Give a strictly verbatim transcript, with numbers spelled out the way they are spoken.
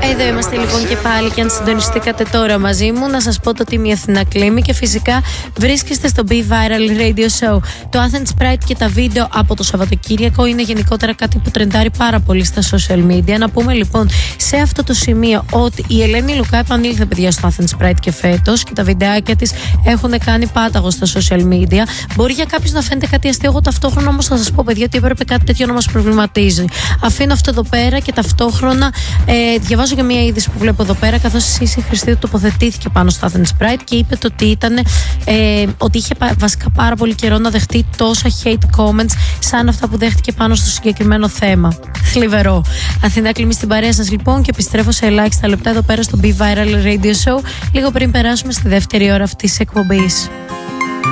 Εδώ είμαστε λοιπόν και πάλι, και αν συντονιστήκατε τώρα μαζί μου, να σας πω το Team Αθηνά Κλίμη και φυσικά βρίσκεστε στο Be Viral Radio Show. Το Athens Pride και τα βίντεο από το Σαββατοκύριακο είναι γενικότερα κάτι που τρεντάρει πάρα πολύ στα social media. Να πούμε λοιπόν σε αυτό το σημείο ότι η Ελένη Λουκά επανήλθε, παιδιά, στο Athens Pride και φέτος, και τα βιντεάκια της έχουν κάνει πάταγο στα social media. Μπορεί για κάποιους να φαίνεται κάτι αστείο, εγώ ταυτόχρονα όμως θα σας πω, παιδιά, ότι έπρεπε κάτι τέτοιο να μας προβληματίζει. Αφήνω αυτό εδώ πέρα και ταυτόχρονα ε, διαβάζω και μια είδηση που βλέπω εδώ πέρα, καθώς η Σύση Χριστίδου τοποθετήθηκε πάνω στο Athens Pride και είπε το ότι, ήταν, ε, ότι είχε βασικά πάρα πολύ καιρό να δεχτεί τόσα hate comments σαν αυτά που δέχτηκε πάνω στο συγκεκριμένο θέμα. Θλιβερό. Αθηνά Κλίμη στην παρέα σας λοιπόν, και επιστρέφω σε ελάχιστα λεπτά εδώ πέρα στο Be Viral Radio Show, λίγο πριν περάσουμε στη δεύτερη ώρα αυτής της εκπομπής.